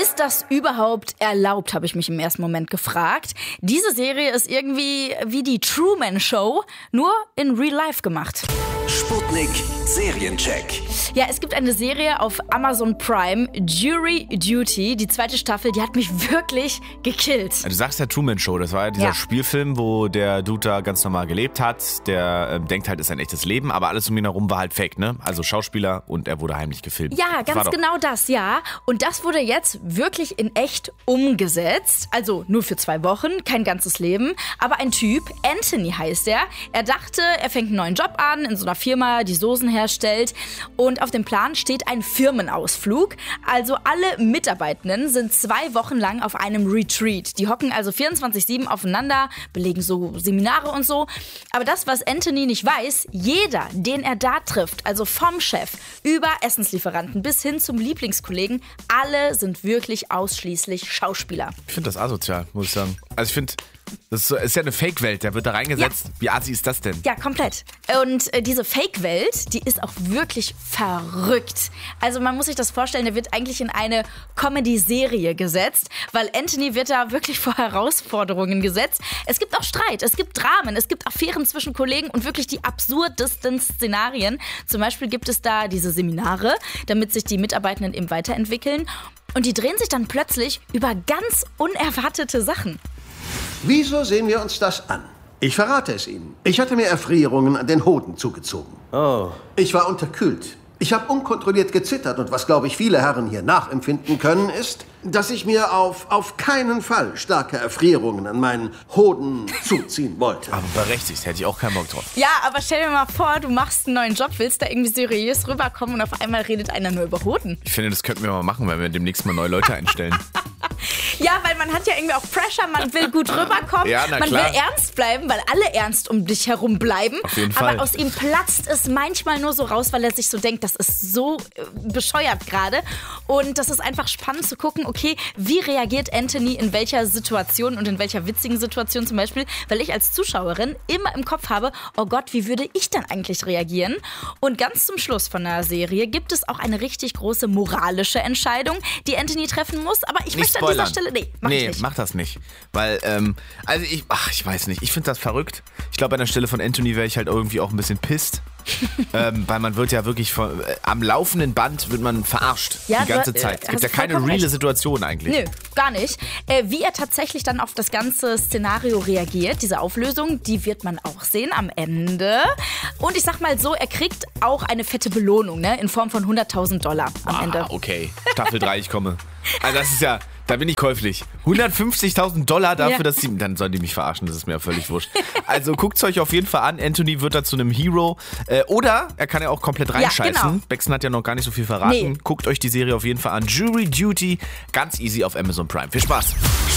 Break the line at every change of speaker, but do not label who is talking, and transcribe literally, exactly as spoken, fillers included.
Ist das überhaupt erlaubt, habe ich mich im ersten Moment gefragt. Diese Serie ist irgendwie wie die Truman Show, nur in Real Life gemacht.
Sputnik Seriencheck.
Ja, es gibt eine Serie auf Amazon Prime, Jury Duty. Die zweite Staffel, die hat mich wirklich gekillt.
Du sagst ja Truman Show, das war ja dieser
Ja.
Spielfilm, wo der Dude da ganz normal gelebt hat. Der äh, denkt halt, es ist ein echtes Leben, aber alles um ihn herum war halt fake, ne? Also Schauspieler und er wurde heimlich gefilmt.
Ja,
Das war
ganz
doch-
genau das, ja. Und das wurde jetzt wirklich in echt umgesetzt. Also nur für zwei Wochen, kein ganzes Leben. Aber ein Typ, Anthony heißt er. Er dachte, er fängt einen neuen Job an in so einer Firma, die Soßen herstellt. Und auf dem Plan steht ein Firmenausflug. Also alle Mitarbeitenden sind zwei Wochen lang auf einem Retreat. Die hocken also vierundzwanzig sieben aufeinander, belegen so Seminare und so. Aber das, was Anthony nicht weiß, jeder, den er da trifft, also vom Chef über Essenslieferanten bis hin zum Lieblingskollegen, alle sind wirklich ausschließlich Schauspieler.
Ich finde das asozial, muss ich sagen. Also ich finde, das ist, so, ist ja eine Fake-Welt, der wird da reingesetzt. Wie assi ist das denn?
Ja, komplett. Und äh, diese Fake-Welt, die ist auch wirklich verrückt. Also man muss sich das vorstellen, der wird eigentlich in eine Comedy-Serie gesetzt, weil Anthony wird da wirklich vor Herausforderungen gesetzt. Es gibt auch Streit, es gibt Dramen, es gibt Affären zwischen Kollegen und wirklich die absurdesten Szenarien. Zum Beispiel gibt es da diese Seminare, damit sich die Mitarbeitenden eben weiterentwickeln. Und die drehen sich dann plötzlich über ganz unerwartete Sachen.
Wieso sehen wir uns das an? Ich verrate es Ihnen. Ich hatte mir Erfrierungen an den Hoden zugezogen.
Oh.
Ich war unterkühlt. Ich habe unkontrolliert gezittert und was, glaube ich, viele Herren hier nachempfinden können, ist, dass ich mir auf, auf keinen Fall starke Erfrierungen an meinen Hoden zuziehen wollte.
Aber berechtigt, hätte ich auch keinen Bock drauf.
Ja, aber stell dir mal vor, du machst einen neuen Job, willst da irgendwie seriös rüberkommen und auf einmal redet einer nur über Hoden.
Ich finde, das könnten wir mal machen, wenn wir demnächst mal neue Leute einstellen.
Ja, weil man hat ja irgendwie auch Pressure, man will gut rüberkommen,
Ja, na
man
klar.
will ernst bleiben, weil alle ernst um dich herum bleiben.
Auf jeden
aber
Fall.
aus ihm platzt es manchmal nur so raus, weil er sich so denkt, das ist so äh, bescheuert gerade. Und das ist einfach spannend zu gucken, okay, wie reagiert Anthony in welcher Situation und in welcher witzigen Situation zum Beispiel, weil ich als Zuschauerin immer im Kopf habe, oh Gott, wie würde ich denn eigentlich reagieren? Und ganz zum Schluss von der Serie gibt es auch eine richtig große moralische Entscheidung, die Anthony treffen muss, aber ich
Nicht
möchte an dieser
spoilern.
Stelle, nee, mach
nee,
ich nicht.
mach das nicht. Weil, ähm, also ich, ach, ich weiß nicht, ich finde das verrückt. Ich glaube, an der Stelle von Anthony wäre ich halt irgendwie auch ein bisschen pisst. ähm, weil man wird ja wirklich von, äh, am laufenden Band wird man verarscht.
Ja,
die ganze
du, äh,
Zeit. Es gibt
hast
ja
du
keine
vollkommen
reale
recht.
Situation eigentlich.
Nö, gar nicht. Äh, wie er tatsächlich dann auf das ganze Szenario reagiert, diese Auflösung, die wird man auch sehen am Ende. Und ich sag mal so, er kriegt auch eine fette Belohnung, ne, in Form von hunderttausend Dollar am
Ah,
Ende.
okay. Staffel drei, ich komme. Also das ist ja, da bin ich käuflich. hundertfünfzigtausend Dollar dafür,
Ja.
dass sie, dann sollen die mich verarschen, das ist mir ja völlig wurscht. Also guckt's euch auf jeden Fall an. Anthony wird da zu einem Hero. Äh, oder er kann ja auch komplett reinscheißen.
genau.
Baxen hat ja noch gar nicht so viel verraten.
Nee.
Guckt euch die Serie auf jeden Fall an. Jury Duty, ganz easy auf Amazon Prime. Viel Spaß.